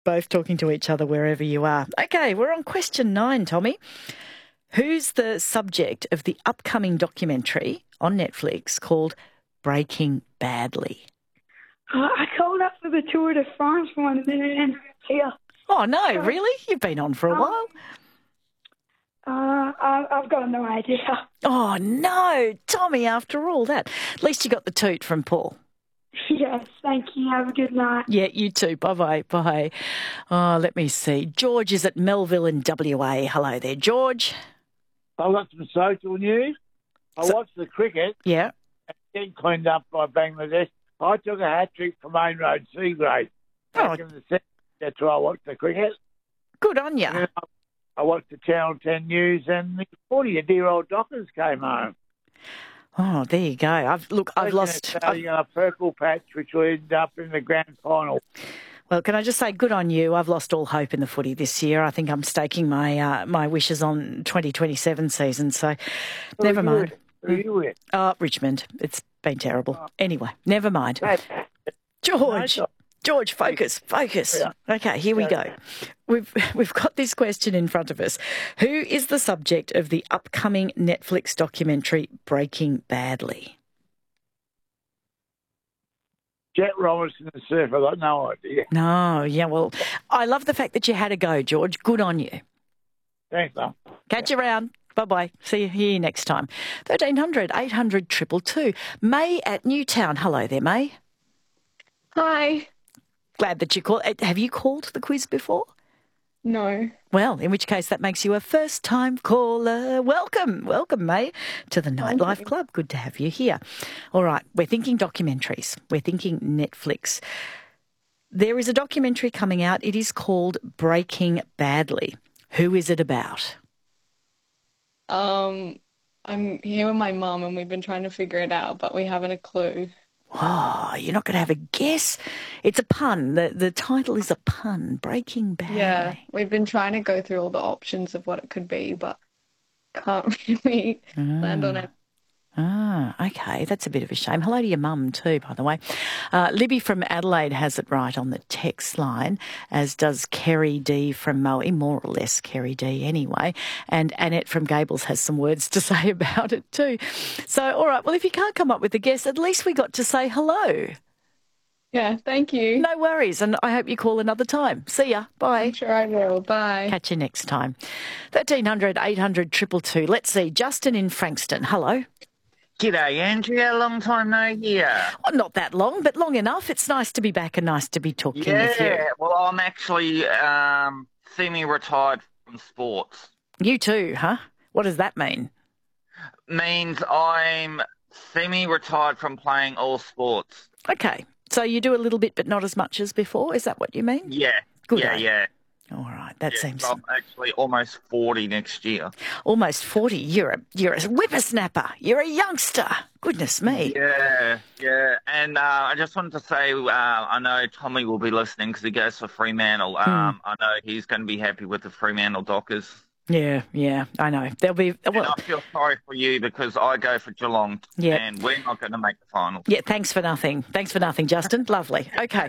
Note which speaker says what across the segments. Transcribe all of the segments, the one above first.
Speaker 1: both talking to each other wherever you are. Okay, we're on question 9, Tommy. Who's the subject of the upcoming documentary on Netflix called Breaking Badly?
Speaker 2: I called up for the Tour de France one and then it ended here.
Speaker 1: Oh, no, really? You've been on for a while?
Speaker 2: I've got no idea.
Speaker 1: Oh, no, Tommy, after all that. At least you got the toot from Paul.
Speaker 2: Yes, thank you. Have a good night.
Speaker 1: Yeah, you too. Bye-bye. Bye. Oh, let me see. George is at Melville in WA. Hello there, George.
Speaker 3: I've got some social news. I watched the cricket.
Speaker 1: Yeah.
Speaker 3: And getting cleaned up by Bangladesh. I took a hat-trick for Main Road C grade. Back in the 70s. That's why I watched the cricket.
Speaker 1: Good on you.
Speaker 3: I watched the Channel 10 News and the 40-year-old Dockers came home.
Speaker 1: Oh, there you go. I've lost...
Speaker 3: a purple patch, which will end up in the grand final.
Speaker 1: Well, can I just say good on you? I've lost all hope in the footy this year. I think I'm staking my my wishes on 2027 season, so never mind.
Speaker 3: Who are you with?
Speaker 1: Richmond. It's been terrible. Anyway, never mind. George, focus. Yeah. Okay, here we go. We've got this question in front of us. Who is the subject of the upcoming Netflix documentary Breaking Badly?
Speaker 3: Jet Robinson, the surfer. I've got no idea.
Speaker 1: No, yeah, well, I love the fact that you had a go, George. Good on you.
Speaker 3: Thanks, Mum.
Speaker 1: Catch you around. Bye-bye. See you here next time. 1300 800 222. May at Newtown. Hello there, May.
Speaker 4: Hi.
Speaker 1: Glad that you called. Have you called the quiz before?
Speaker 4: No.
Speaker 1: Well, in which case that makes you a first-time caller. Welcome, May, to the Nightlife Club. Good to have you here. All right, we're thinking documentaries. We're thinking Netflix. There is a documentary coming out. It is called Breaking Badly. Who is it about?
Speaker 4: I'm here with my mum and we've been trying to figure it out, but we haven't a clue.
Speaker 1: Oh, you're not going to have a guess? It's a pun. The title is a pun, Breaking Bad.
Speaker 4: Yeah, we've been trying to go through all the options of what it could be, but can't really land on it.
Speaker 1: Okay. That's a bit of a shame. Hello to your mum too, by the way. Libby from Adelaide has it right on the text line, as does Kerry D from Moe, more or less Kerry D anyway. And Annette from Gables has some words to say about it too. So, all right, well, if you can't come up with a guess, at least we got to say hello.
Speaker 4: Yeah, thank you.
Speaker 1: No worries, and I hope you call another time. See ya. Bye.
Speaker 4: I'm sure I will. Bye.
Speaker 1: Catch you next time. 1300 800 222. Let's see. Justin in Frankston. Hello.
Speaker 5: G'day, Andrea. Long time no hear.
Speaker 1: Oh, not that long, but long enough. It's nice to be back and nice to be talking with you.
Speaker 5: Yeah, well, I'm actually semi-retired from sports.
Speaker 1: You too, huh? What does that mean?
Speaker 5: Means I'm semi-retired from playing all sports.
Speaker 1: Okay. So you do a little bit but not as much as before? Is that what you mean?
Speaker 5: Yeah.
Speaker 1: Good.
Speaker 5: Yeah.
Speaker 1: All right, that seems...
Speaker 5: I'm actually almost 40 next year.
Speaker 1: Almost 40? You're a whippersnapper. You're a youngster. Goodness me.
Speaker 5: Yeah. And I just wanted to say, I know Tommy will be listening because he goes for Fremantle. I know he's going to be happy with the Fremantle Dockers.
Speaker 1: Yeah, I know. There'll be...
Speaker 5: And I feel sorry for you because I go for Geelong and we're not going to make the final.
Speaker 1: Yeah, thanks for nothing, Justin. Lovely. Okay.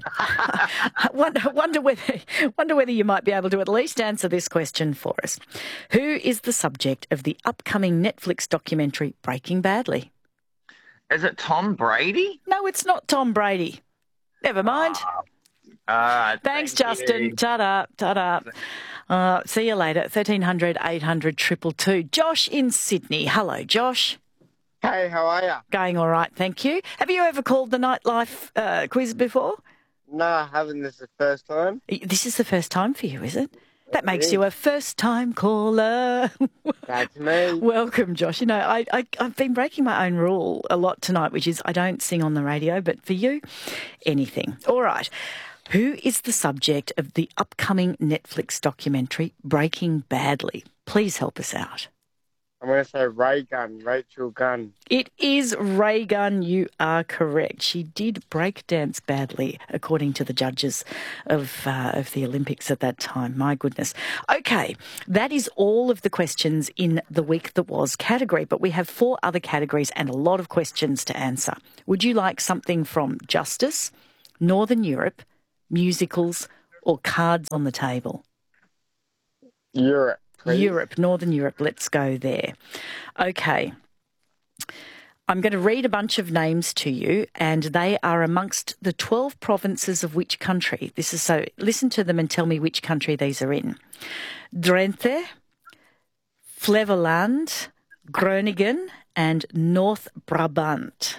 Speaker 1: wonder whether you might be able to at least answer this question for us. Who is the subject of the upcoming Netflix documentary Breaking Badly?
Speaker 5: Is it Tom Brady?
Speaker 1: No, it's not Tom Brady. Never mind. Thanks, Justin.
Speaker 5: You.
Speaker 1: Ta-da. See you later. 1300 800 222. Josh in Sydney. Hello, Josh.
Speaker 6: Hey, how are you?
Speaker 1: Going all right, thank you. Have you ever called the Nightlife quiz before?
Speaker 6: No, I haven't. This is the first time.
Speaker 1: This is the first time for you, is it? That makes you a first-time caller.
Speaker 6: That's me.
Speaker 1: Welcome, Josh. You know, I've been breaking my own rule a lot tonight, which is I don't sing on the radio, but for you, anything. All right. Who is the subject of the upcoming Netflix documentary Breaking Badly? Please help us out.
Speaker 6: I'm going to say Ray Gunn, Rachel Gunn.
Speaker 1: It is Ray Gunn. You are correct. She did break dance badly, according to the judges of the Olympics at that time. My goodness. Okay, that is all of the questions in the week that was category, but we have 4 other categories and a lot of questions to answer. Would you like something from Justice, Northern Europe, musicals, or cards on the table?
Speaker 6: Europe, please.
Speaker 1: Europe, Northern Europe. Let's go there. Okay. I'm going to read a bunch of names to you, and they are amongst the 12 provinces of which country? So listen to them and tell me which country these are in. Drenthe, Flevoland, Groningen, and North Brabant.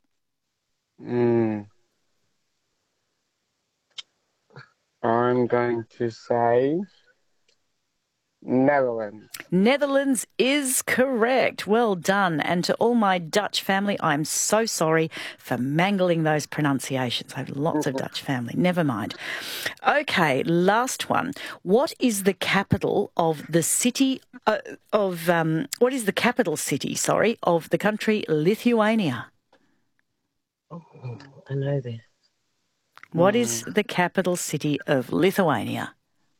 Speaker 6: I'm going to say Netherlands.
Speaker 1: Netherlands is correct. Well done. And to all my Dutch family, I'm so sorry for mangling those pronunciations. I have lots of Dutch family. Never mind. Okay, last one. What is the capital of the city of the country Lithuania?
Speaker 7: Oh, I know this.
Speaker 1: What is the capital city of Lithuania?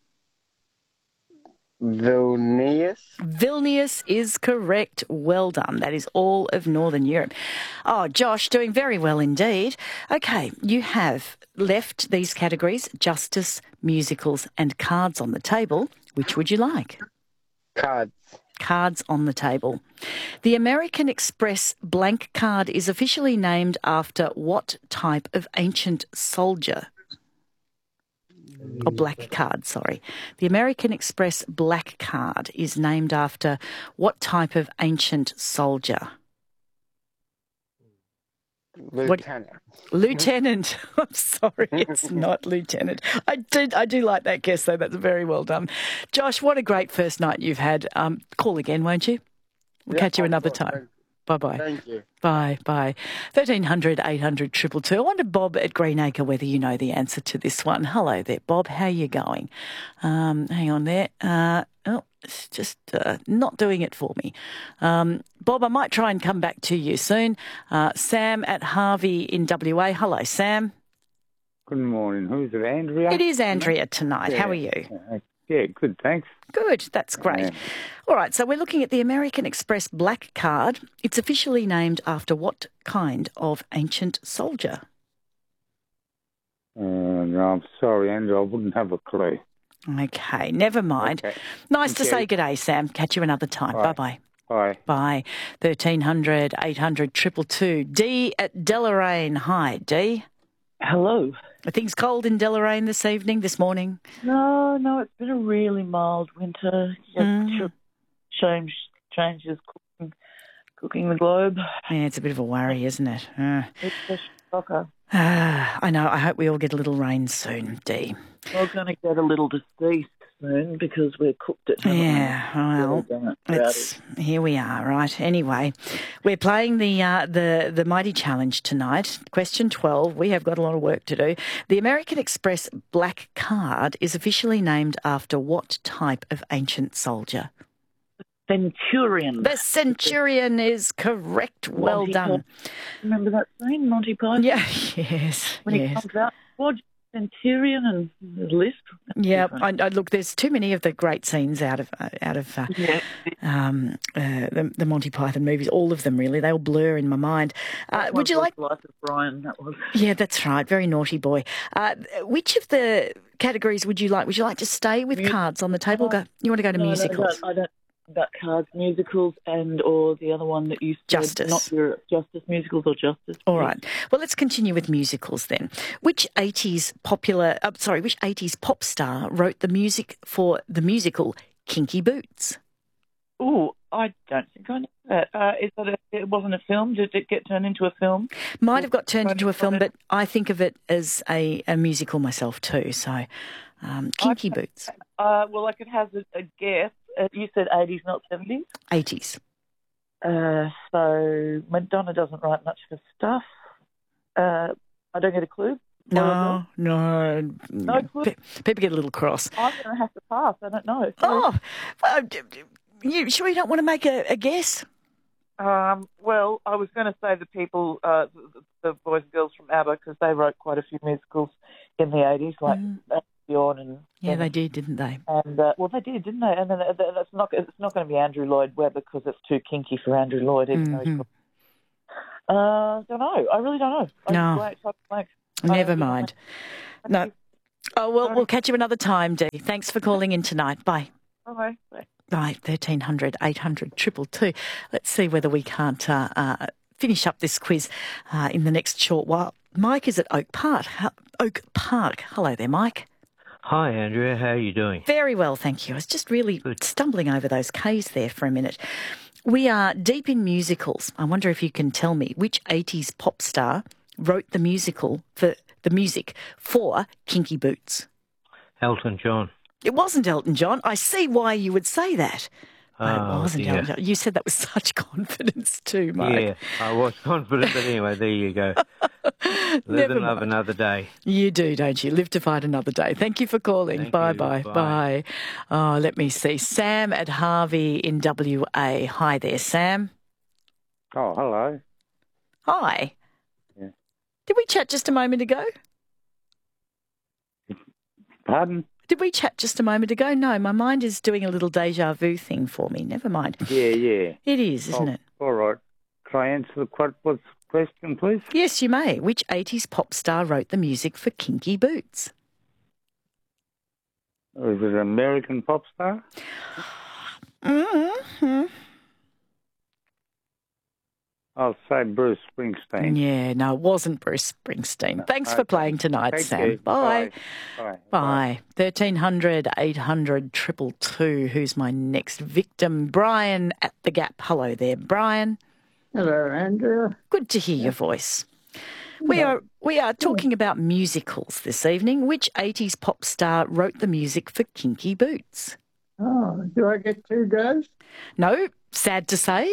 Speaker 6: Vilnius.
Speaker 1: Vilnius is correct. Well done. That is all of Northern Europe. Oh, Josh, doing very well indeed. Okay, you have left these categories, justice, musicals and cards on the table. Which would you like?
Speaker 6: Cards.
Speaker 1: Cards on the table. The American Express blank card is officially named after what type of ancient soldier? Or black card, sorry. The American Express black card is named after what type of ancient soldier?
Speaker 6: Lieutenant.
Speaker 1: Lieutenant. I'm sorry, it's not lieutenant. I do like that guess, though. That's very well done. Josh, what a great first night you've had. Call again, won't you? We'll catch you another time. Bye-bye.
Speaker 6: Thank you.
Speaker 1: Bye. 1300 800 222. I wonder, Bob at Greenacre, whether you know the answer to this one. Hello there, Bob. How are you going? Hang on there. It's just not doing it for me. Bob, I might try and come back to you soon. Sam at Harvey in WA. Hello, Sam.
Speaker 8: Good morning. Who's it, Andrea?
Speaker 1: It is Andrea tonight. How are you?
Speaker 8: Yeah, good, thanks.
Speaker 1: Good, that's great.
Speaker 8: Yeah.
Speaker 1: All right, so we're looking at the American Express black card. It's officially named after what kind of ancient soldier?
Speaker 8: No, I'm sorry, Andrew, I wouldn't have a clue.
Speaker 1: Okay, never mind.
Speaker 8: Okay.
Speaker 1: Nice to say good day, Sam. Catch you another time.
Speaker 8: Right.
Speaker 1: Bye-bye.
Speaker 8: Bye.
Speaker 1: Bye. 1300 800 222. Dee at Deloraine. Hi, Dee.
Speaker 9: Hello.
Speaker 1: Are things cold in Deloraine this morning?
Speaker 9: No, it's been a really mild winter. Changes cooking the globe.
Speaker 1: Yeah, it's a bit of a worry, isn't it?
Speaker 9: It's a shocker.
Speaker 1: I know. I hope we all get a little rain soon, Dee.
Speaker 9: We're going to get a little deceased soon because we're cooked at home.
Speaker 1: Yeah, well, here we are, right? Anyway, we're playing the Mighty Challenge tonight. Question 12. We have got a lot of work to do. The American Express black card is officially named after what type of ancient soldier?
Speaker 9: Centurion.
Speaker 1: The Centurion is correct. Well done.
Speaker 9: Remember that scene, Monty Python?
Speaker 1: Yeah, yes.
Speaker 9: When he comes out, Centurion and the list.
Speaker 1: Yeah, I look. There's too many of the great scenes out of the Monty Python movies. All of them, really. They all blur in my mind. Would you like?
Speaker 9: Life of Brian, that was.
Speaker 1: Yeah, that's right. Very naughty boy. Which of the categories would you like? Would you like to stay with cards on the table? You want to go to musicals?
Speaker 9: I don't. About cards, musicals, or the other one that you said,
Speaker 1: Justice.
Speaker 9: Not your Justice, musicals or Justice.
Speaker 1: All right. Well, let's continue with musicals then. Which 80s pop star wrote the music for the musical Kinky Boots?
Speaker 9: Oh, I don't think I know that. It wasn't a film? Did it get turned into a film?
Speaker 1: Might have got turned into a film, but I think of it as a musical myself too. So, Kinky Boots.
Speaker 9: Well, I could have a guess. You said 80s, not 70s?
Speaker 1: 80s.
Speaker 9: So Madonna doesn't write much for stuff. I don't get a clue.
Speaker 1: No.
Speaker 9: Clue?
Speaker 1: People get a little cross.
Speaker 9: I'm going to have to pass. I don't know.
Speaker 1: Oh, you sure you don't want to make a guess?
Speaker 9: Well, I was going to say the people, the boys and girls from ABBA, because they wrote quite a few musicals in the 80s, like Bjorn and...
Speaker 1: Yeah, they did, didn't they?
Speaker 9: And they did, didn't they? And then it's not going to be Andrew Lloyd Webber because it's too kinky for Andrew Lloyd. Even though he's don't know. I really don't know.
Speaker 1: No. Never mind. No. Oh, well, we'll catch you another time, Dee. Thanks for calling in tonight. Bye.
Speaker 9: Bye. Bye.
Speaker 1: Right, 1300 800 222. Let's see whether we can't finish up this quiz in the next short while. Mike is at Oak Park. Hello there, Mike.
Speaker 10: Hi, Andrea. How are you doing?
Speaker 1: Very well, thank you. I was just really stumbling over those K's there for a minute. We are deep in musicals. I wonder if you can tell me which 80s pop star wrote the music for Kinky Boots.
Speaker 10: Elton John.
Speaker 1: It wasn't Elton John. I see why you would say that. But it wasn't Elton John. You said that with such confidence too, Mike.
Speaker 10: Yeah, I was confident, but anyway, there you go. Live and love another day.
Speaker 1: You do, don't you? Live to fight another day. Thank you for calling. Bye-bye. Bye. Oh, let me see. Sam at Harvey in WA. Hi there, Sam.
Speaker 8: Oh, hello.
Speaker 1: Hi.
Speaker 8: Yeah.
Speaker 1: Did we chat just a moment ago?
Speaker 8: Pardon?
Speaker 1: Did we chat just a moment ago? No, my mind is doing a little deja vu thing for me. Never mind.
Speaker 8: Yeah.
Speaker 1: It is, isn't it?
Speaker 8: All right. Can I answer what's the question, please?
Speaker 1: Yes, you may. Which 80s pop star wrote the music for Kinky Boots?
Speaker 8: Is it an American pop star?
Speaker 1: Mm-hmm.
Speaker 8: I'll say Bruce Springsteen.
Speaker 1: Yeah, no, it wasn't Bruce Springsteen. Thanks for playing tonight,
Speaker 8: Thank
Speaker 1: Sam.
Speaker 8: you.
Speaker 1: Bye.
Speaker 8: Bye.
Speaker 1: 1300 800 222. Who's my next victim? Brian at the Gap. Hello there, Brian.
Speaker 11: Hello, Andrea.
Speaker 1: Good to hear your voice. We are talking about musicals this evening. Which 80s pop star wrote the music for Kinky Boots?
Speaker 11: Oh, do I get 2 goes?
Speaker 1: No, sad to say.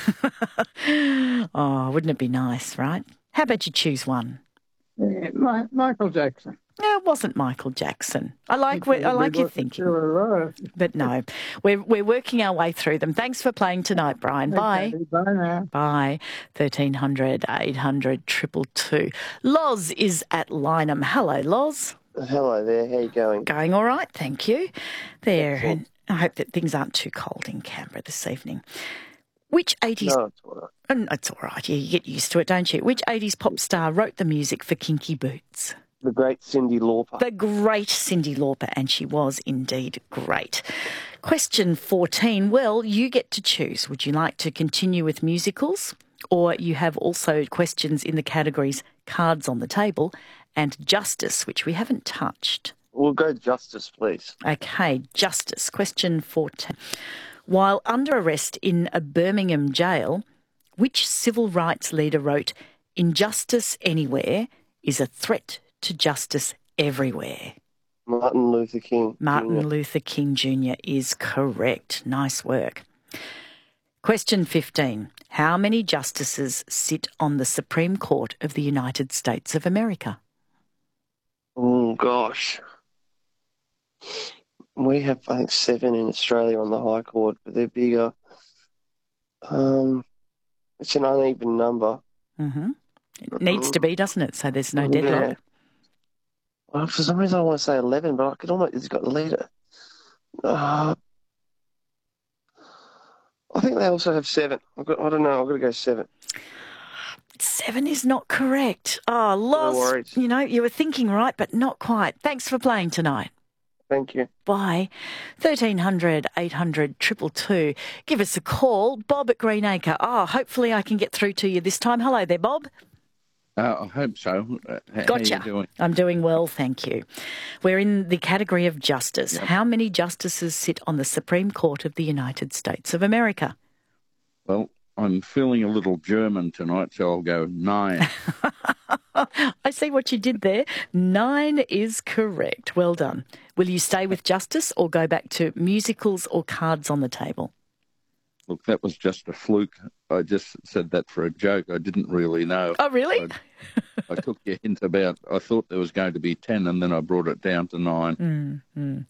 Speaker 1: Oh, wouldn't it be nice, right? How about you choose one?
Speaker 11: Yeah, Michael Jackson.
Speaker 1: No, it wasn't Michael Jackson. I like your thinking. But no, we're working our way through them. Thanks for playing tonight, Brian. Bye.
Speaker 11: Okay, bye now.
Speaker 1: Bye. 1300 800 222. Loz is at Lynham. Hello, Loz.
Speaker 12: Hello there. How you going?
Speaker 1: Going all right, thank you. There, and I hope that things aren't too cold in Canberra this evening. Which 80s...
Speaker 12: No, it's all right.
Speaker 1: It's all right. Yeah, you get used to it, don't you? Which 80s pop star wrote the music for Kinky Boots?
Speaker 12: The great Cyndi Lauper.
Speaker 1: The great Cyndi Lauper, and she was indeed great. Question 14. Well, you get to choose. Would you like to continue with musicals? Or you have also questions in the categories Cards on the Table and Justice, which we haven't touched.
Speaker 12: We'll go Justice, please.
Speaker 1: Okay, Justice. Question 14. While under arrest in a Birmingham jail, which civil rights leader wrote, "Injustice anywhere is a threat to justice everywhere"?
Speaker 12: Martin Luther King.
Speaker 1: Martin Luther King Jr. is correct. Nice work. Question 15. How many justices sit on the Supreme Court of the United States of America?
Speaker 12: Oh, gosh. We have, I think, 7 in Australia on the High Court, but they're bigger. It's an uneven number.
Speaker 1: Mm-hmm. It needs to be, doesn't it? So there's no deadlock.
Speaker 12: Yeah. Well, for some reason I want to say 11, but I could almost, it's got the leader. I think they also have 7. I don't know, I've got to go 7.
Speaker 1: 7 is not correct. Oh, Loz,
Speaker 12: No worries.
Speaker 1: You were thinking right, but not quite. Thanks for playing tonight.
Speaker 12: Thank you.
Speaker 1: Bye. 1300 800 222. Give us a call. Bob at Greenacre. Oh, hopefully I can get through to you this time. Hello there, Bob.
Speaker 13: I hope so.
Speaker 1: Gotcha.
Speaker 13: How you doing?
Speaker 1: I'm doing well, thank you. We're in the category of justice. Yep. How many justices sit on the Supreme Court of the United States of America?
Speaker 13: Well, I'm feeling a little German tonight, so I'll go 9.
Speaker 1: I see what you did there. 9 is correct. Well done. Will you stay with justice or go back to musicals or Cards on the Table?
Speaker 13: Look, that was just a fluke. I just said that for a joke. I didn't really know.
Speaker 1: Oh, really?
Speaker 13: I took your hint about, I thought there was going to be 10 and then I brought it down to 9.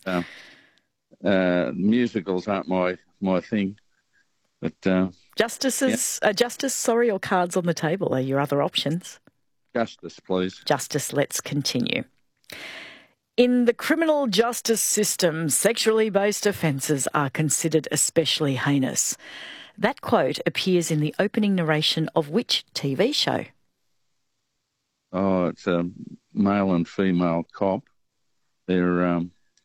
Speaker 13: Musicals aren't my thing. But
Speaker 1: justice, or Cards on the Table are your other options.
Speaker 13: Justice, please.
Speaker 1: Justice, let's continue. In the criminal justice system, sexually based offences are considered especially heinous. That quote appears in the opening narration of which TV show?
Speaker 13: Oh, it's a male and female cop. They're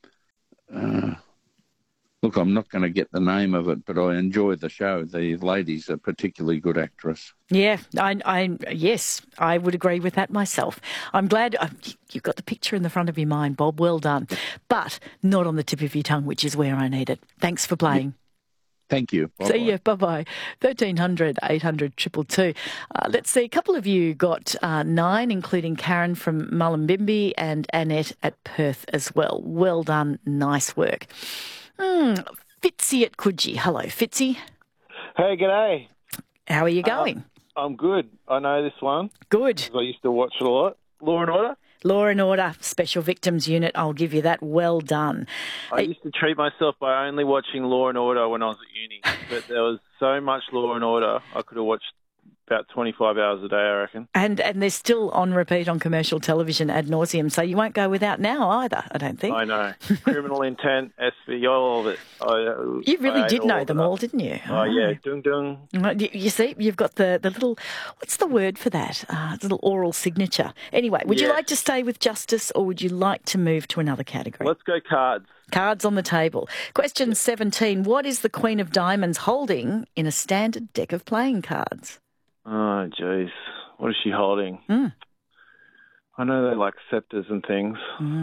Speaker 13: look, I'm not going to get the name of it, but I enjoy the show. The lady's a particularly good actress.
Speaker 1: Yeah, yes, I would agree with that myself. I'm glad you've got the picture in the front of your mind, Bob. Well done. But not on the tip of your tongue, which is where I need it. Thanks for playing.
Speaker 13: Thank you. Bye-bye.
Speaker 1: See you. Bye-bye. 1300 800 222. Let's see. A couple of you got 9, including Karen from Mullumbimby and Annette at Perth as well. Well done. Nice work. Fitzy at Coogee. Hello, Fitzy.
Speaker 14: Hey, g'day.
Speaker 1: How are you going?
Speaker 14: I'm good. I know this one.
Speaker 1: Good.
Speaker 14: I used to watch it a lot. Law and Order?
Speaker 1: Law and Order, Special Victims Unit. I'll give you that. Well done.
Speaker 14: I used to treat myself by only watching Law and Order when I was at uni, but there was so much Law and Order, I could have watched about 25 hours a day, I reckon.
Speaker 1: And they're still on repeat on commercial television ad nauseum, so you won't go without now either, I don't think.
Speaker 14: I know. Criminal Intent, SV, all of it.
Speaker 1: You really did know them all, didn't you?
Speaker 14: Oh, yeah. Dung dung.
Speaker 1: You see, you've got the little, what's the word for that? Little oral signature. Anyway, would you like to stay with Justice or would you like to move to another category?
Speaker 14: Let's go cards.
Speaker 1: Cards on the table. Question 17. What is the Queen of Diamonds holding in a standard deck of playing cards?
Speaker 14: Oh, jeez. What is she holding? I know they're like scepters and things.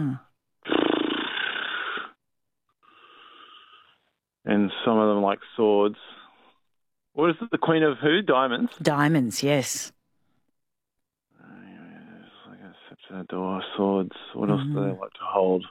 Speaker 14: And some of them like swords. What is it? The Queen of who? Diamonds?
Speaker 1: Diamonds, yes.
Speaker 14: It's like a scepter, door, swords. What else do they like to hold?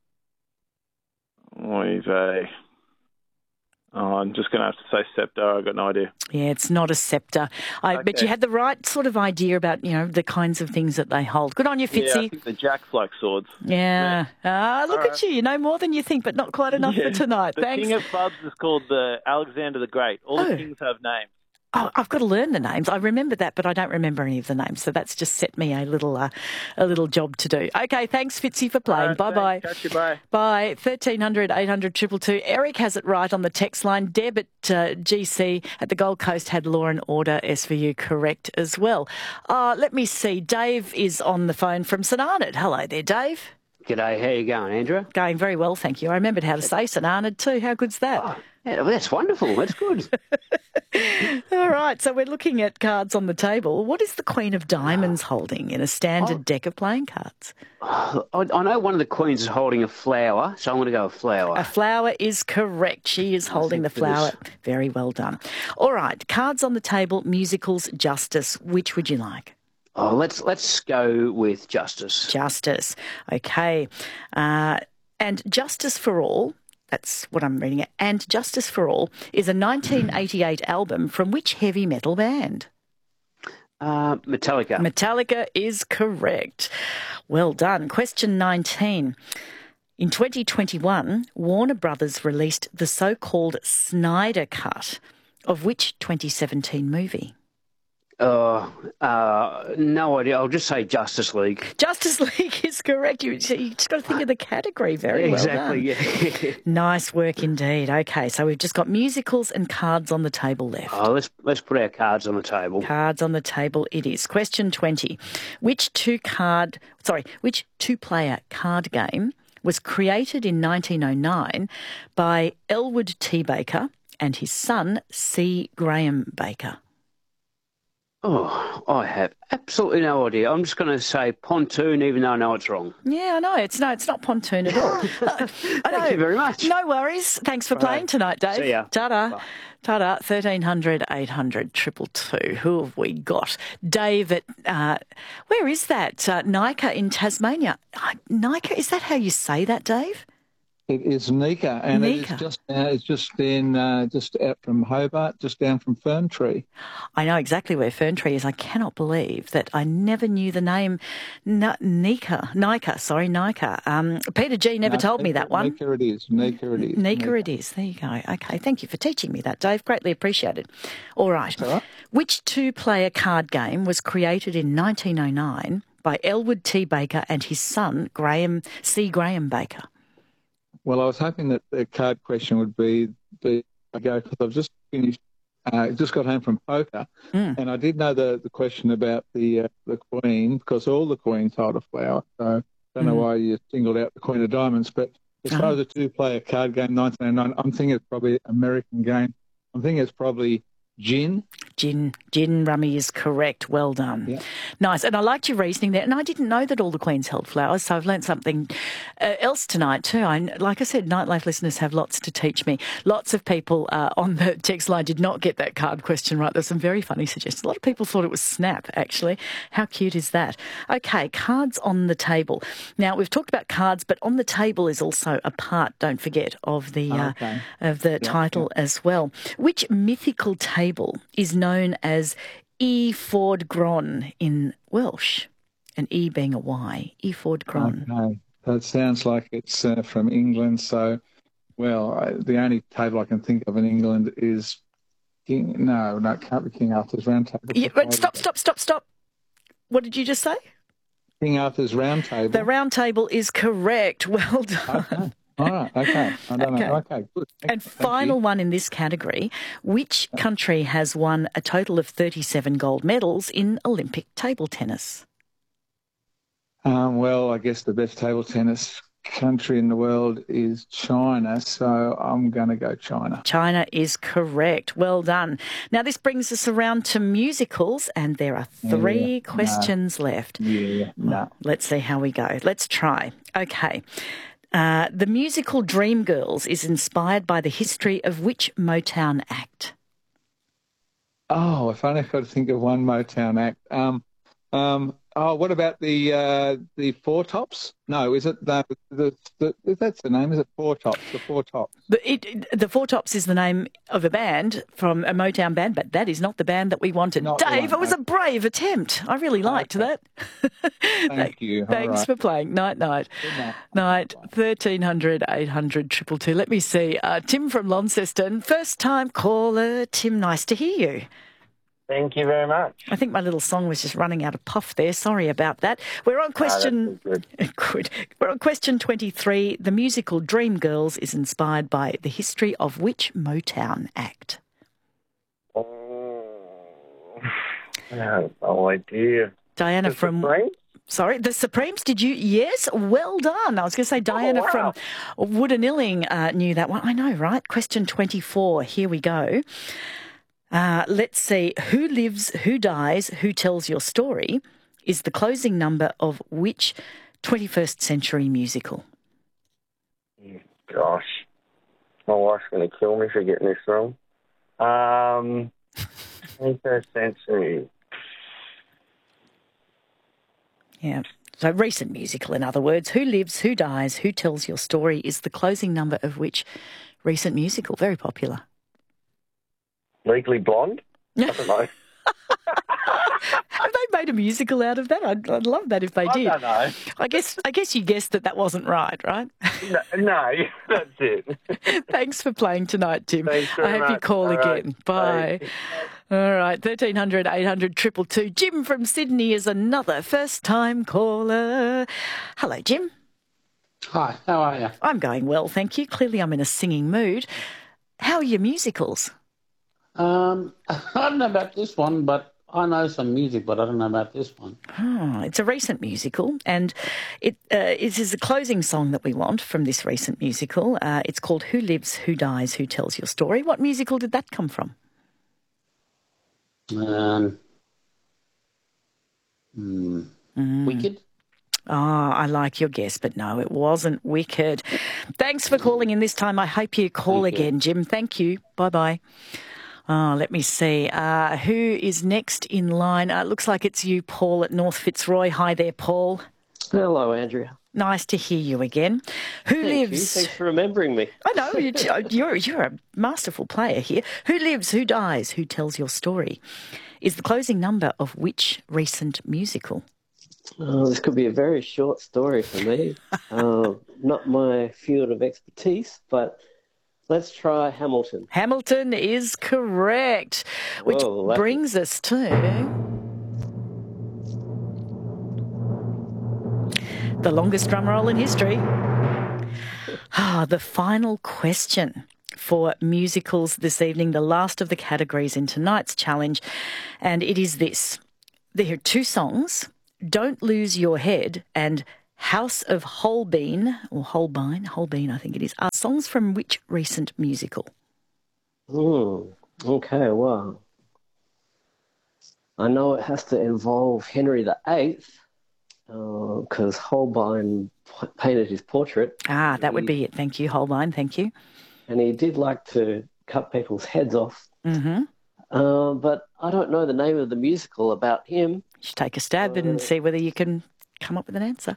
Speaker 14: Oy vey. Oh, I'm just going to have to say scepter. I've got no idea.
Speaker 1: Yeah, it's not a scepter. But you had the right sort of idea about, the kinds of things that they hold. Good on you, Fitzy.
Speaker 14: Yeah, I think the jacks like swords.
Speaker 1: Yeah. Look at you. You know more than you think, but not quite enough for tonight.
Speaker 14: The
Speaker 1: Thanks.
Speaker 14: King of Clubs is called the Alexander the Great. All the kings have names.
Speaker 1: Oh, I've got to learn the names. I remember that, but I don't remember any of the names. So that's just set me a little job to do. Okay, thanks, Fitzy, for playing. Bye-bye.
Speaker 14: Catch you, bye.
Speaker 1: Bye. 1300 800 222. Eric has it right on the text line. Deb at GC at the Gold Coast had Law and Order SVU correct as well. Let me see. Dave is on the phone from St Arnaud. Hello there, Dave.
Speaker 15: G'day, how you going, Andrew?
Speaker 1: Going very well, thank you. I remembered how to say St Arnaud too. How good's that?
Speaker 15: Oh, yeah, well, that's wonderful. That's good.
Speaker 1: All right, so we're looking at cards on the table. What is the Queen of Diamonds holding in a standard deck of playing cards?
Speaker 15: I know one of the queens is holding a flower, so I'm going to go with flower.
Speaker 1: A flower is correct. She is holding the flower. Very well done. All right, cards on the table, musicals, Justice. Which would you like?
Speaker 15: Oh, let's go with Justice.
Speaker 1: Justice. Okay. And Justice for All, that's what I'm reading it, and Justice for All is a 1988 album from which heavy metal band?
Speaker 15: Metallica.
Speaker 1: Metallica is correct. Well done. Question 19. In 2021, Warner Brothers released the so-called Snyder Cut of which 2017 movie?
Speaker 15: No idea. I'll just say Justice League.
Speaker 1: Justice League is correct. You just got to think of the category. Very well done.
Speaker 15: Exactly, yeah.
Speaker 1: Nice work indeed. Okay, so we've just got musicals and cards on the table left.
Speaker 15: Oh, let's put our cards on the table.
Speaker 1: Cards on the table it is. Question 20. Which two-player card game was created in 1909 by Elwood T. Baker and his son C. Graham Baker?
Speaker 15: Oh, I have absolutely no idea. I'm just going to say Pontoon, even though I know it's wrong.
Speaker 1: Yeah, I know. It's not Pontoon at all.
Speaker 15: Thank you very much.
Speaker 1: No worries. Thanks for playing tonight, Dave.
Speaker 15: See ya.
Speaker 1: Ta-da.
Speaker 15: Bye.
Speaker 1: Ta-da. 1300 800 222. Who have we got? Dave at, where is that? Nika in Tasmania. Nika, is that how you say that, Dave?
Speaker 11: It is Nika, and
Speaker 1: Nika.
Speaker 11: it's just out from Hobart, just down from Ferntree.
Speaker 1: I know exactly where Ferntree is. I cannot believe that I never knew the name Nika. Peter G never told me that one.
Speaker 11: Nika it is. Nika
Speaker 1: it is. There you go. Okay, thank you for teaching me that, Dave. Greatly appreciated. All right.
Speaker 11: All right.
Speaker 1: Which two-player card game was created in 1909 by Elwood T. Baker and his son, C. Graham Baker?
Speaker 11: Well, I was hoping that the card question would be a go because I've just finished, just got home from poker, and I did know the question about the Queen because all the Queens hold a flower. So Don't know why you singled out the Queen of Diamonds, but as far as a two-player card game, 1909, I'm thinking it's probably an American game. I'm thinking it's probably gin.
Speaker 1: Gin rummy is correct. Well done.
Speaker 11: Yeah.
Speaker 1: Nice. And I liked your reasoning there. And I didn't know that all the queens held flowers, so I've learnt something else tonight too. Like I said, Nightlife listeners have lots to teach me. Lots of people on the text line did not get that card question right. There's some very funny suggestions. A lot of people thought it was snap, actually. How cute is that? Okay, cards on the table. Now, we've talked about cards, but on the table is also a part, don't forget, of the title as well. Which mythical table is known as E Ford Gron in Welsh, and E being a Y, E Ford Gron.
Speaker 11: Okay. That sounds like it's from England. So, the only table I can think of in England is it can't be King Arthur's Round Table.
Speaker 1: Yeah, but stop. What did you just say?
Speaker 11: King Arthur's Round Table.
Speaker 1: The Round Table is correct. Well done.
Speaker 11: Okay. All right, okay. I don't know. Okay, good.
Speaker 1: And final one in this category, which country has won a total of 37 gold medals in Olympic table tennis?
Speaker 11: I guess the best table tennis country in the world is China, so I'm going to go China.
Speaker 1: China is correct. Well done. Now, this brings us around to musicals, and there are three questions left.
Speaker 11: Yeah, no.
Speaker 1: Let's see how we go. Let's try. Okay. The musical Dreamgirls is inspired by the history of which Motown act?
Speaker 11: Oh, if only I could think of one Motown act. What about the Four Tops? No, is it that's the name? Is it Four Tops? The Four Tops.
Speaker 1: The Four Tops is the name of a band from a Motown band, but that is not the band that we wanted. Dave, it was a brave attempt. I really liked that.
Speaker 11: Thank you.
Speaker 1: Thanks for playing. Night. 1300 800 222. Let me see. Tim from Launceston, first time caller. Tim, nice to hear you.
Speaker 16: Thank you very much.
Speaker 1: I think my little song was just running out of puff there. Sorry about that. We're on question... Good. We're on question 23. The musical Dreamgirls is inspired by the history of which Motown act?
Speaker 16: I have no idea.
Speaker 1: Diana from...
Speaker 16: Supremes?
Speaker 1: Sorry, the Supremes, did you? Yes, well done. I was going to say Diana from Woodanilling knew that one. I know, right? Question 24. Here we go. Let's see. Who lives, who dies, who tells your story is the closing number of which 21st century musical?
Speaker 16: Gosh. My wife's going to kill me for getting this wrong. 21st century.
Speaker 1: Yeah. So recent musical, in other words. Who lives, who dies, who tells your story is the closing number of which recent musical? Very popular.
Speaker 16: Legally Blonde? I don't know.
Speaker 1: Have they made a musical out of that? I'd love that if they did.
Speaker 16: I don't know.
Speaker 1: I guess you guessed that wasn't right, right?
Speaker 16: No, that's it.
Speaker 1: Thanks for playing tonight, Tim.
Speaker 16: Thanks very
Speaker 1: I hope
Speaker 16: much.
Speaker 1: you call
Speaker 16: All
Speaker 1: again.
Speaker 16: right.
Speaker 1: Bye. All right, 1300 800 222. Jim from Sydney is another first-time caller. Hello, Jim.
Speaker 17: Hi, how are you?
Speaker 1: I'm going well, thank you. Clearly I'm in a singing mood. How are your musicals?
Speaker 17: I don't know about this one, but I know some music, but I don't know about this one.
Speaker 1: Oh, it's a recent musical, and it is the closing song that we want from this recent musical. It's called Who Lives, Who Dies, Who Tells Your Story. What musical did that come from?
Speaker 17: Wicked?
Speaker 1: Oh, I like your guess, but no, it wasn't Wicked. Thanks for calling in this time. I hope you call again, Jim. Thank you. Bye-bye. Oh, let me see. Who is next in line? Looks like it's you, Paul, at North Fitzroy. Hi there, Paul.
Speaker 18: Hello, Andrea.
Speaker 1: Nice to hear you again. Who lives...
Speaker 18: Thanks for remembering me.
Speaker 1: I know, you're a masterful player here. Who lives, who dies, who tells your story is the closing number of which recent musical?
Speaker 18: Oh, this could be a very short story for me. Not my field of expertise, but... let's try Hamilton.
Speaker 1: Hamilton is correct, which brings us to the longest drum roll in history. The final question for musicals this evening, the last of the categories in tonight's challenge, and it is this. There are two songs, Don't Lose Your Head and House of Holbein, or Holbein I think it is, are songs from which recent musical?
Speaker 18: Okay, well, I know it has to involve Henry VIII, because Holbein painted his portrait.
Speaker 1: That would be it. Thank you, Holbein. Thank you.
Speaker 18: And he did like to cut people's heads off.
Speaker 1: Mm-hmm.
Speaker 18: But I don't know the name of the musical about him.
Speaker 1: You should take a stab and see whether you can come up with an answer.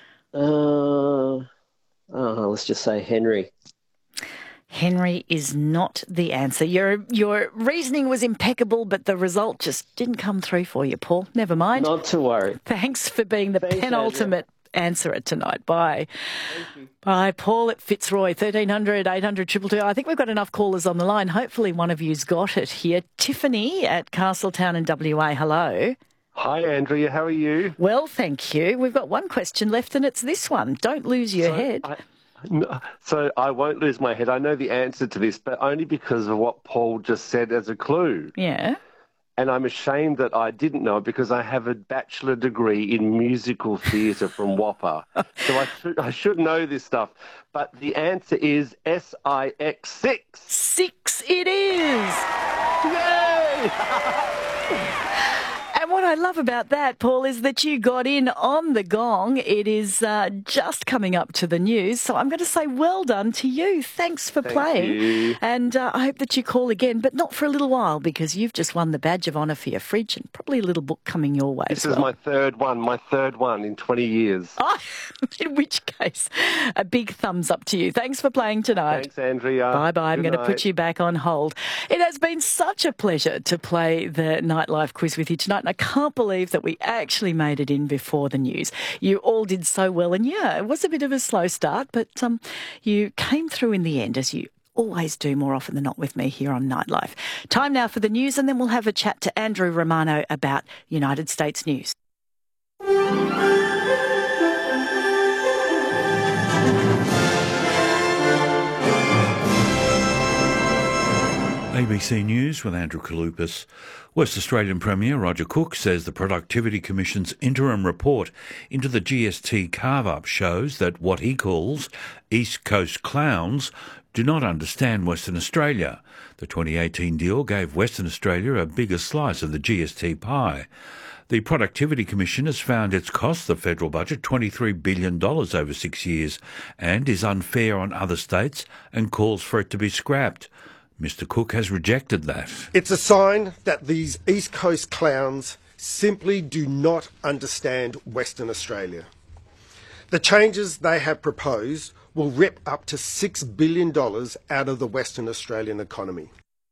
Speaker 18: Let's just say Henry.
Speaker 1: Henry is not the answer. Your reasoning was impeccable, but the result just didn't come through for you, Paul. Never mind.
Speaker 18: Not to worry.
Speaker 1: Thanks for being the penultimate answerer tonight. Bye.
Speaker 18: Thank you.
Speaker 1: Bye, Paul at Fitzroy, 1300 800 222. I think we've got enough callers on the line. Hopefully one of you's got it here. Tiffany at Castletown in WA. Hello.
Speaker 19: Hi, Andrea. How are you?
Speaker 1: Well, thank you. We've got one question left, and it's this one. Don't lose your head.
Speaker 19: So I won't lose my head. I know the answer to this, but only because of what Paul just said as a clue.
Speaker 1: Yeah.
Speaker 19: And I'm ashamed that I didn't know it because I have a bachelor degree in musical theatre from WAPA. So I should know this stuff. But the answer is SIX6.
Speaker 1: 6 it is.
Speaker 19: Yay!
Speaker 1: And what I love about that, Paul, is that you got in on the gong. It is just coming up to the news. So I'm going to say well done to you. Thanks for playing.
Speaker 19: You.
Speaker 1: And I hope that you call again, but not for a little while, because you've just won the badge of honour for your fridge and probably a little book coming your way.
Speaker 19: This is my third one in 20 years.
Speaker 1: Oh, in which case, a big thumbs up to you. Thanks for playing tonight.
Speaker 19: Thanks, Andrea.
Speaker 1: Bye-bye. I'm
Speaker 19: Good
Speaker 1: going to
Speaker 19: night.
Speaker 1: put you back on hold. It has been such a pleasure to play the Nightlife quiz with you tonight, and I can't believe that we actually made it in before the news. You all did so well, and yeah, it was a bit of a slow start, but you came through in the end, as you always do more often than not with me here on Nightlife. Time now for the news, and then we'll have a chat to Andrew Romano about United States news.
Speaker 20: ABC News with Andrew Kalupas. West Australian Premier Roger Cook says the Productivity Commission's interim report into the GST carve-up shows that what he calls East Coast clowns do not understand Western Australia. The 2018 deal gave Western Australia a bigger slice of the GST pie. The Productivity Commission has found it's cost the federal budget $23 billion over 6 years and is unfair on other states and calls for it to be scrapped. Mr. Cook has rejected that.
Speaker 21: It's a sign that these East Coast clowns simply do not understand Western Australia. The changes they have proposed will rip up to $6 billion out of the Western Australian economy.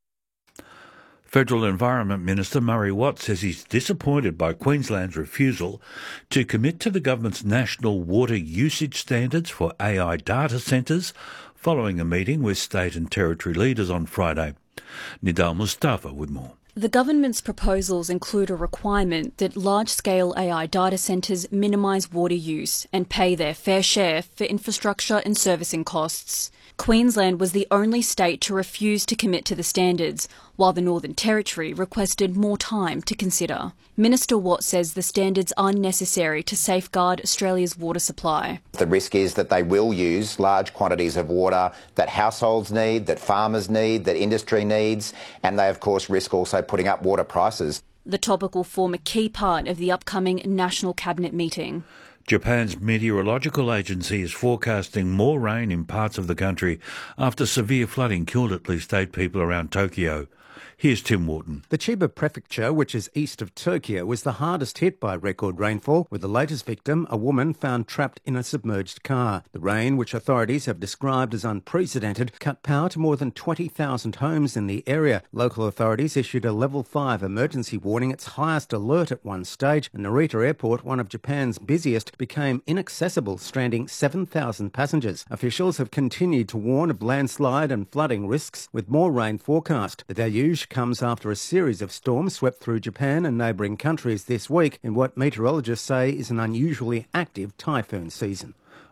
Speaker 20: Federal Environment Minister Murray Watt says he's disappointed by Queensland's refusal to commit to the government's national water usage standards for AI data centres following a meeting with state and territory leaders on Friday. Nidal Mustafa with more.
Speaker 22: The government's proposals include a requirement that large-scale AI data centres minimise water use and pay their fair share for infrastructure and servicing costs. Queensland was the only state to refuse to commit to the standards, while the Northern Territory requested more time to consider. Minister Watt says the standards are necessary to safeguard Australia's water supply.
Speaker 23: The risk is that they will use large quantities of water that households need, that farmers need, that industry needs, and they of course risk also putting up water prices.
Speaker 22: The topic will form a key part of the upcoming National Cabinet meeting.
Speaker 20: Japan's meteorological agency is forecasting more rain in parts of the country after severe flooding killed at least 8 people around Tokyo. Here's Tim Wharton.
Speaker 24: The Chiba prefecture, which is east of Tokyo, was the hardest hit by record rainfall, with the latest victim, a woman found trapped in a submerged car. The rain, which authorities have described as unprecedented, cut power to more than 20,000 homes in the area. Local authorities issued a level 5 emergency warning, its highest alert at one stage, and Narita Airport, one of Japan's busiest, became inaccessible, stranding 7,000 passengers. Officials have continued to warn of landslide and flooding risks, with more rain forecast. The deluge comes after a series of storms swept through Japan and neighbouring countries this week in what meteorologists say is an unusually active typhoon season.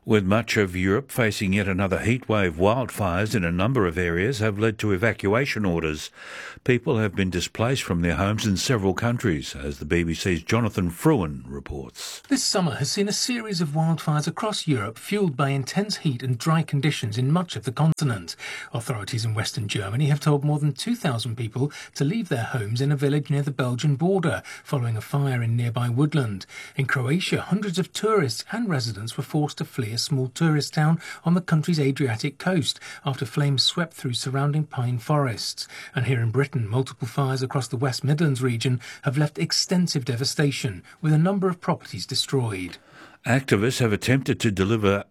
Speaker 20: With much of Europe facing yet another heatwave, wildfires in a number of areas have led to evacuation orders. People have been displaced from their homes in several countries, as the BBC's Jonathan Fruin reports.
Speaker 2: This summer has seen a series of wildfires across Europe fuelled by intense heat and dry conditions in much of the continent. Authorities in Western Germany have told more than 2,000 people to leave their homes in a village near the Belgian border following a fire in nearby woodland. In Croatia, hundreds of tourists and residents were forced to flee a small tourist town on the country's Adriatic coast after flames swept through surrounding pine forests. And here in Britain, multiple fires across the West Midlands region have left extensive devastation, with a number of properties destroyed.
Speaker 20: Activists have attempted to deliver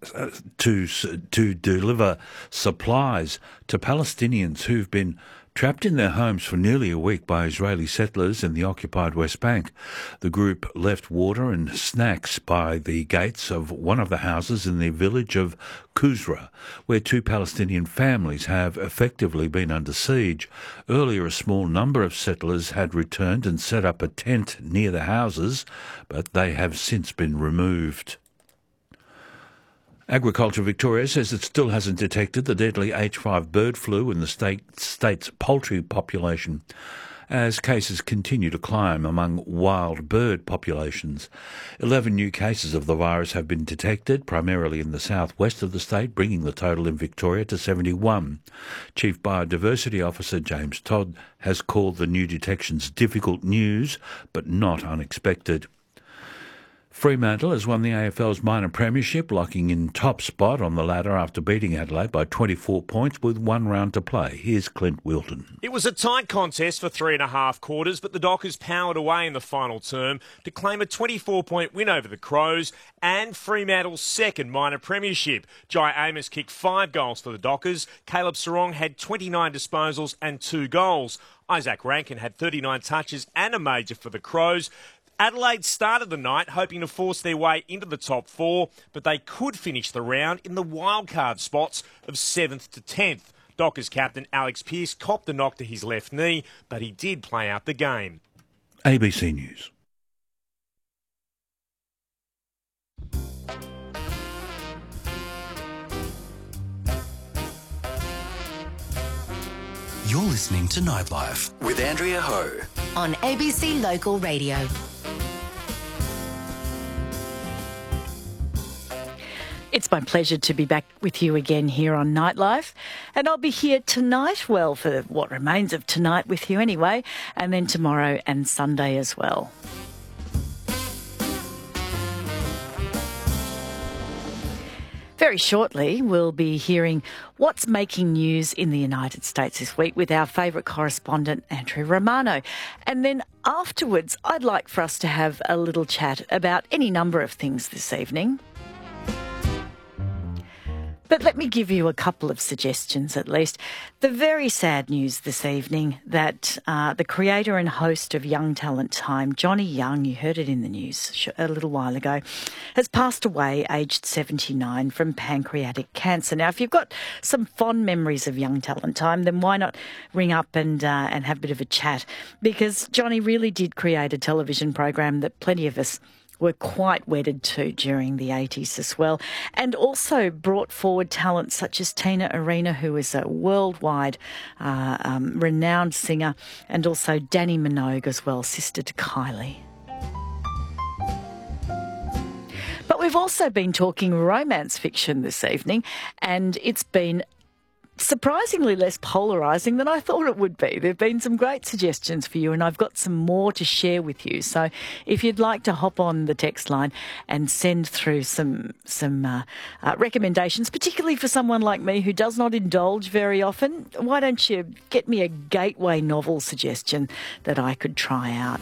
Speaker 20: supplies to Palestinians who've been trapped in their homes for nearly a week by Israeli settlers in the occupied West Bank. The group left water and snacks by the gates of one of the houses in the village of Kuzra, where 2 Palestinian families have effectively been under siege. Earlier, a small number of settlers had returned and set up a tent near the houses, but they have since been removed. Agriculture Victoria says it still hasn't detected the deadly H5 bird flu in the state's poultry population, as cases continue to climb among wild bird populations. 11 new cases of the virus have been detected, primarily in the southwest of the state, bringing the total in Victoria to 71. Chief Biodiversity Officer James Todd has called the new detections difficult news, but not unexpected. Fremantle has won the AFL's minor premiership, locking in top spot on the ladder after beating Adelaide by 24 points with 1 round to play. Here's Clint Wilton.
Speaker 3: It was a tight contest for 3.5 quarters, but the Dockers powered away in the final term to claim a 24-point win over the Crows and Fremantle's second minor premiership. Jai Amos kicked 5 goals for the Dockers. Caleb Sarong had 29 disposals and 2 goals. Isaac Rankin had 39 touches and a major for the Crows. Adelaide started the night hoping to force their way into the top 4, but they could finish the round in the wildcard spots of 7th to 10th. Dockers captain Alex Pearce copped the knock to his left knee, but he did play out the game.
Speaker 20: ABC News.
Speaker 4: You're listening to Nightlife with Andrea Ho
Speaker 5: on ABC Local Radio.
Speaker 1: It's my pleasure to be back with you again here on Nightlife, and I'll be here tonight, well, for what remains of tonight with you anyway, and then tomorrow and Sunday as well. Very shortly, we'll be hearing what's making news in the United States this week with our favourite correspondent, Andrew Romano. And then afterwards, I'd like for us to have a little chat about any number of things this evening. But let me give you a couple of suggestions at least. The very sad news this evening that the creator and host of Young Talent Time, Johnny Young, you heard it in the news a little while ago, has passed away aged 79 from pancreatic cancer. Now, if you've got some fond memories of Young Talent Time, then why not ring up and have a bit of a chat? Because Johnny really did create a television program that plenty of us were quite wedded to during the 80s as well, and also brought forward talent such as Tina Arena, who is a worldwide renowned singer, and also Danny Minogue as well, sister to Kylie. But we've also been talking romance fiction this evening, and it's been surprisingly less polarising than I thought it would be. There have been some great suggestions for you, and I've got some more to share with you. So if you'd like to hop on the text line and send through some recommendations, particularly for someone like me who does not indulge very often, why don't you get me a gateway novel suggestion that I could try out?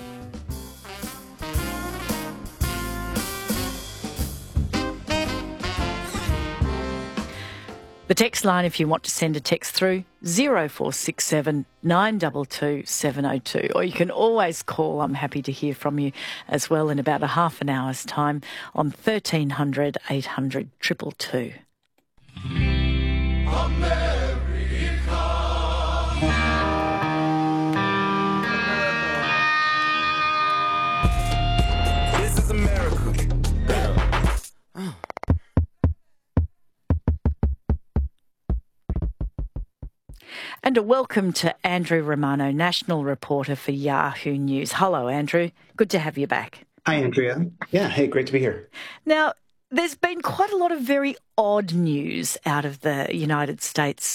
Speaker 1: The text line, if you want to send a text through, 0467 922 702. Or you can always call. I'm happy to hear from you as well in about a half an hour's time on 1300 800 222.
Speaker 25: This is America.
Speaker 1: And a welcome to Andrew Romano, national reporter for Yahoo News. Hello, Andrew. Good to have you back.
Speaker 6: Hi, Andrea. Yeah, hey, great to be here.
Speaker 1: Now, there's been quite a lot of very odd news out of the United States